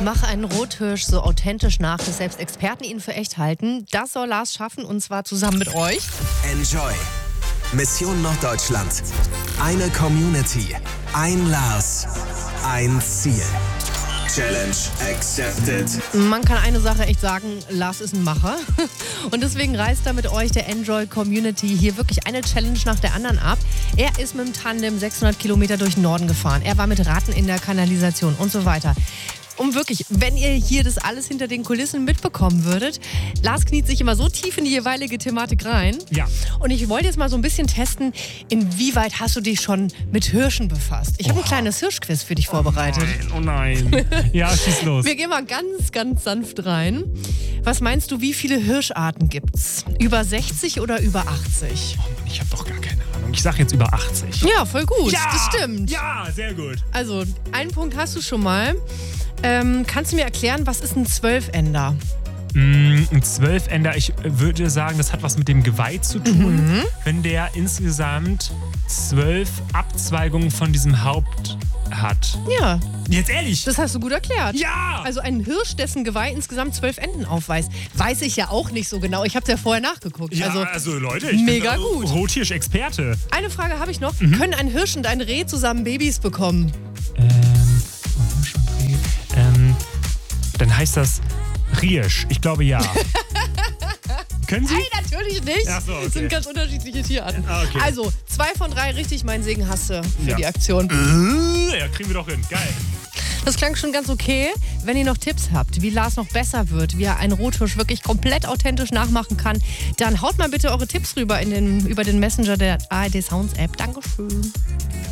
Mach einen Rothirsch so authentisch nach, dass selbst Experten ihn für echt halten. Das soll Lars schaffen, und zwar zusammen mit euch. Enjoy. Mission Norddeutschland. Eine Community. Ein Lars. Ein Ziel. Challenge accepted. Man kann eine Sache echt sagen, Lars ist ein Macher. Und deswegen reist er mit euch, der Enjoy Community, hier wirklich eine Challenge nach der anderen ab. Er ist mit dem Tandem 600 Kilometer durch den Norden gefahren. Er war mit Ratten in der Kanalisation und so weiter. Und wirklich, wenn ihr hier das alles hinter den Kulissen mitbekommen würdet, Lars kniet sich immer so tief in die jeweilige Thematik rein. Ja. Und ich wollte jetzt mal so ein bisschen testen, inwieweit hast du dich schon mit Hirschen befasst? Ich habe ein kleines Hirschquiz für dich vorbereitet. Oh nein. Ja, schieß los. Wir gehen mal ganz, ganz sanft rein. Was meinst du, wie viele Hirscharten gibt's? Über 60 oder über 80? Oh Mann, ich habe doch gar keine Ahnung. Ich sag jetzt über 80. Ja, voll gut. Ja, Das stimmt. Ja, sehr gut. Also, einen Punkt hast du schon mal. Kannst du mir erklären, was ist ein Zwölfender? Ein Zwölfender, ich würde sagen, das hat was mit dem Geweih zu tun. Wenn der insgesamt 12 Abzweigungen von diesem Haupt hat. Ja, Jetzt ehrlich? das hast du gut erklärt. Ja! Also ein Hirsch, dessen Geweih insgesamt 12 Enden aufweist. Weiß ich ja auch nicht so genau. Ich habe es ja vorher nachgeguckt. Ja, also Leute, ich mega bin gut. Rothirsch-Experte. Eine Frage habe ich noch. Können ein Hirsch und ein Reh zusammen Babys bekommen? Dann heißt das Riersch. Ich glaube ja. Können Sie? Nein, natürlich nicht. Ach so, okay. Das sind ganz unterschiedliche Tierarten. Ah, okay. Also, 2 von 3 richtig. Mein Segen hast du für Ja. die Aktion. Ja, kriegen wir doch hin. Geil. Das klang schon ganz okay. Wenn ihr noch Tipps habt, wie Lars noch besser wird, wie er einen Rothirsch wirklich komplett authentisch nachmachen kann, dann haut mal bitte eure Tipps rüber über den Messenger der ARD Sounds App. Dankeschön.